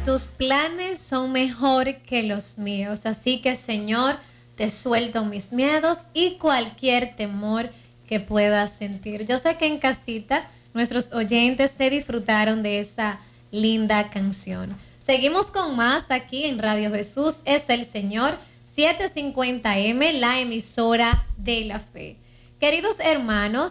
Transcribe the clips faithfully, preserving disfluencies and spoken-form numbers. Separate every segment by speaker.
Speaker 1: tus planes son mejor que los míos. Así que, Señor, te suelto mis miedos y cualquier temor que puedas sentir. Yo sé que en casita nuestros oyentes se disfrutaron de esa linda canción. Seguimos con más aquí en Radio Jesús es el Señor, setecientos cincuenta A M, la emisora de la fe. Queridos hermanos,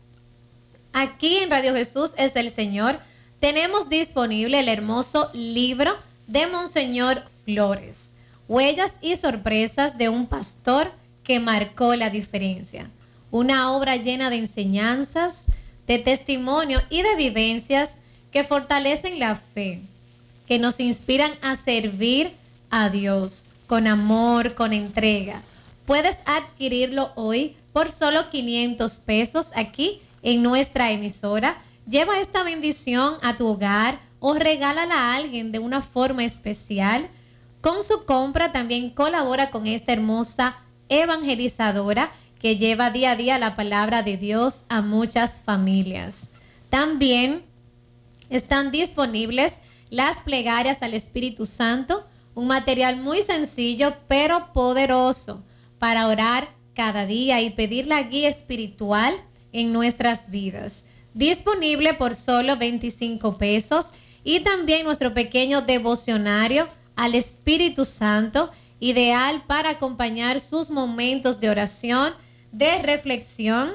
Speaker 1: aquí en Radio Jesús es el Señor, tenemos disponible el hermoso libro de Monseñor Flores, Huellas y sorpresas de un pastor que marcó la diferencia. Una obra llena de enseñanzas, de testimonio y de vivencias que fortalecen la fe, que nos inspiran a servir a Dios con amor, con entrega. Puedes adquirirlo hoy por solo quinientos pesos aquí en nuestra emisora. Lleva esta bendición a tu hogar o regálala a alguien de una forma especial. Con su compra también colabora con esta hermosa evangelizadora que lleva día a día la palabra de Dios a muchas familias. También están disponibles las plegarias al Espíritu Santo, un material muy sencillo pero poderoso para orar cada día y pedir la guía espiritual en nuestras vidas. Disponible por solo veinticinco pesos, y también nuestro pequeño devocionario al Espíritu Santo, ideal para acompañar sus momentos de oración, de reflexión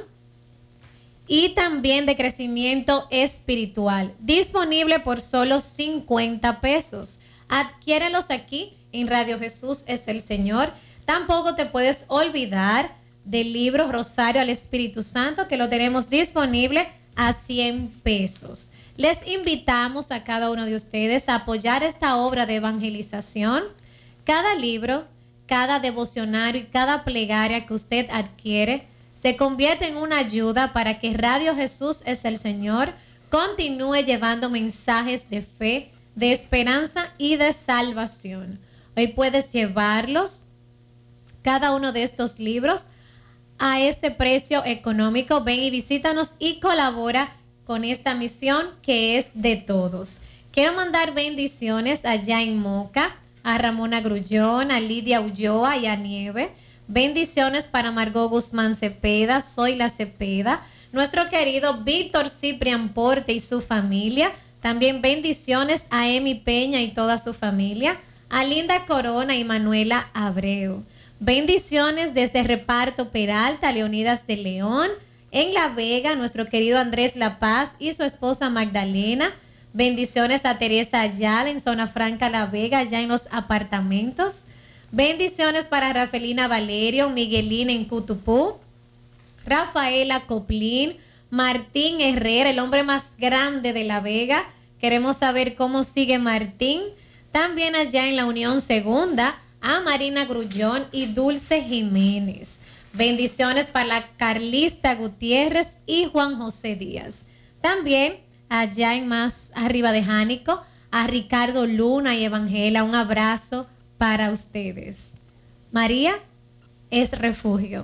Speaker 1: y también de crecimiento espiritual. Disponible por solo cincuenta pesos. Adquiérelos aquí en Radio Jesús es el Señor. Tampoco te puedes olvidar del libro Rosario al Espíritu Santo, que lo tenemos disponible a cien pesos. Les invitamos a cada uno de ustedes a apoyar esta obra de evangelización. Cada libro, cada devocionario y cada plegaria que usted adquiere se convierte en una ayuda para que Radio Jesús es el Señor continúe llevando mensajes de fe, de esperanza y de salvación. Hoy puedes llevarlos, cada uno de estos libros, a ese precio económico. Ven y visítanos y colabora con esta misión que es de todos. Quiero mandar bendiciones allá en Moca, a Ramona Grullón, a Lidia Ulloa y a Nieve. Bendiciones para Margot Guzmán Cepeda, soy la Cepeda. Nuestro querido Víctor Ciprián Porte y su familia. También bendiciones a Emi Peña y toda su familia. A Linda Corona y Manuela Abreu. Bendiciones desde Reparto Peralta, Leonidas de León. En La Vega, nuestro querido Andrés La Paz y su esposa Magdalena. Bendiciones a Teresa Ayala en Zona Franca La Vega, allá en los apartamentos. Bendiciones para Rafelina Valerio, Miguelina en Cutupú. Rafaela Coplín, Martín Herrera, el hombre más grande de La Vega. Queremos saber cómo sigue Martín. También allá en la Unión Segunda, a Marina Grullón y Dulce Jiménez. Bendiciones para la Carlista Gutiérrez y Juan José Díaz. También allá en más arriba de Jánico, a Ricardo Luna y Evangela, un abrazo para ustedes. María es refugio.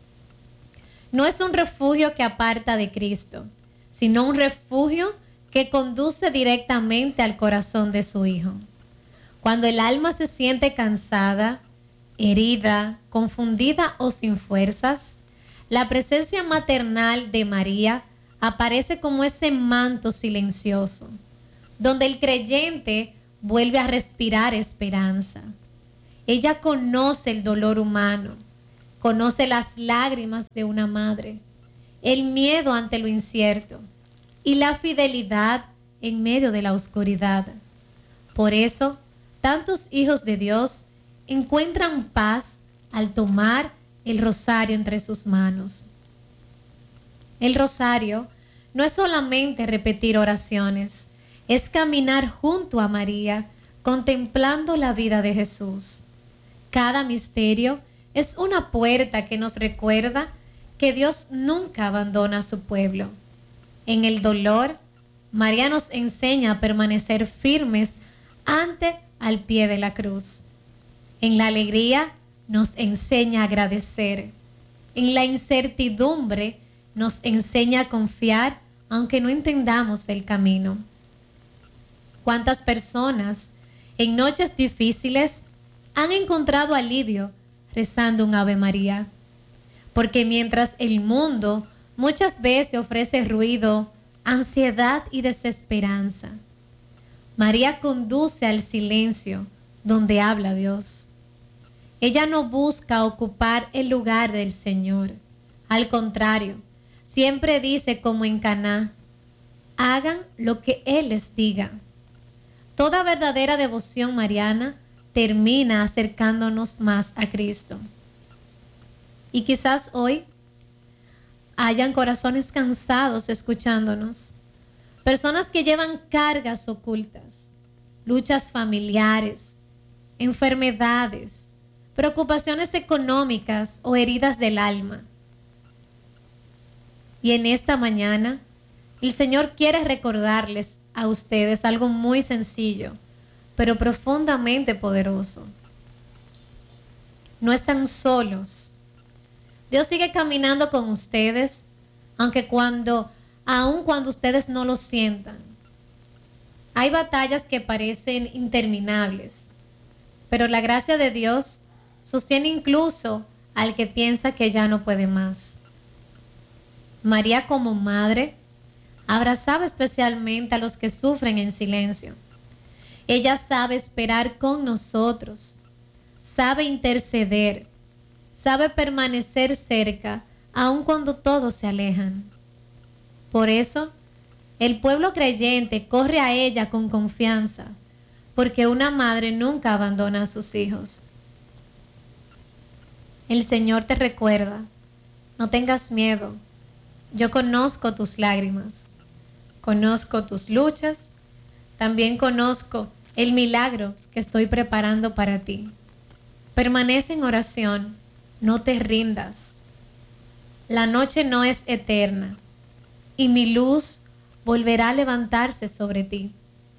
Speaker 1: No es un refugio que aparta de Cristo, sino un refugio que conduce directamente al corazón de su Hijo. Cuando el alma se siente cansada, herida, confundida o sin fuerzas, la presencia maternal de María aparece como ese manto silencioso, donde el creyente vuelve a respirar esperanza. Ella conoce el dolor humano, conoce las lágrimas de una madre, el miedo ante lo incierto y la fidelidad en medio de la oscuridad. Por eso, tantos hijos de Dios encuentran paz al tomar el rosario entre sus manos. El rosario no es solamente repetir oraciones, es caminar junto a María, contemplando la vida de Jesús. Cada misterio es una puerta que nos recuerda que Dios nunca abandona a su pueblo. En el dolor, María nos enseña a permanecer firmes ante al pie de la cruz. En la alegría nos enseña a agradecer. En la incertidumbre nos enseña a confiar aunque no entendamos el camino. ¿Cuántas personas en noches difíciles han encontrado alivio rezando un Ave María. Porque mientras el mundo muchas veces ofrece ruido, ansiedad y desesperanza, María conduce al silencio donde habla Dios. Ella no busca ocupar el lugar del Señor. Al contrario, siempre dice como en Caná: hagan lo que Él les diga. Toda verdadera devoción mariana termina acercándonos más a Cristo. Y quizás hoy hayan corazones cansados escuchándonos, personas que llevan cargas ocultas, luchas familiares, enfermedades, preocupaciones económicas o heridas del alma. Y en esta mañana, el Señor quiere recordarles a ustedes algo muy sencillo, pero profundamente poderoso. No están solos. Dios sigue caminando con ustedes, aunque cuando, aun cuando ustedes no lo sientan. Hay batallas que parecen interminables, pero la gracia de Dios sostiene incluso al que piensa que ya no puede más. María, como madre, abrazaba especialmente a los que sufren en silencio. Ella sabe esperar con nosotros, sabe interceder, sabe permanecer cerca, aun cuando todos se alejan. Por eso, el pueblo creyente corre a ella con confianza, porque una madre nunca abandona a sus hijos. El Señor te recuerda: no tengas miedo, yo conozco tus lágrimas, conozco tus luchas, también conozco el milagro que estoy preparando para ti. Permanece en oración, no te rindas. La noche no es eterna y mi luz volverá a levantarse sobre ti.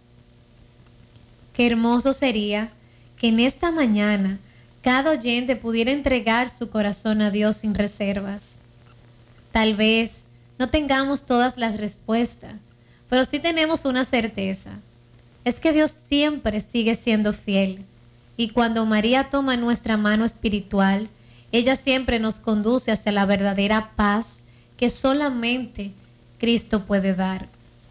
Speaker 1: Qué hermoso sería que en esta mañana cada oyente pudiera entregar su corazón a Dios sin reservas. Tal vez no tengamos todas las respuestas, pero sí tenemos una certeza: es que Dios siempre sigue siendo fiel. Y cuando María toma nuestra mano espiritual, ella siempre nos conduce hacia la verdadera paz que solamente Cristo puede dar.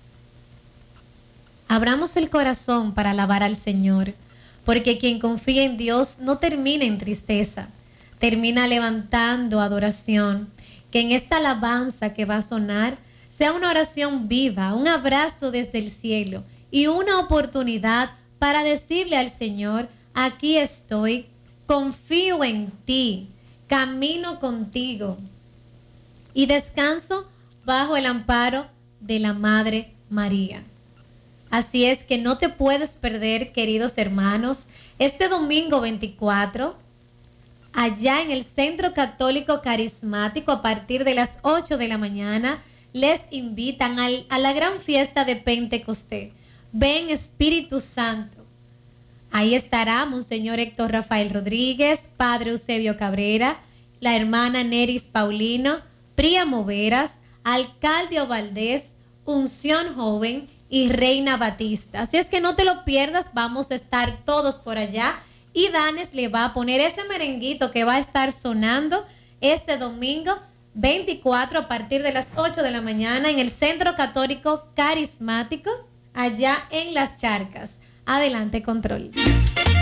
Speaker 1: Abramos el corazón para alabar al Señor, porque quien confía en Dios no termina en tristeza, termina levantando adoración. Que en esta alabanza que va a sonar sea una oración viva, un abrazo desde el cielo y una oportunidad para decirle al Señor: aquí estoy, confío en ti, camino contigo y descanso bajo el amparo de la Madre María. Así es que no te puedes perder, queridos hermanos, este domingo veinticuatro, allá en el Centro Católico Carismático, a partir de las ocho de la mañana, les invitan al, a la gran fiesta de Pentecostés. Ven Espíritu Santo. Ahí estará Monseñor Héctor Rafael Rodríguez, Padre Eusebio Cabrera, la hermana Neris Paulino, Príamo Veras, Alcalde Valdés, Unción Joven y Reina Batista. Así es que no te lo pierdas, vamos a estar todos por allá. Y Danes le va a poner ese merenguito que va a estar sonando este domingo veinticuatro a partir de las ocho de la mañana en el Centro Católico Carismático, allá en Las Charcas. Adelante, control.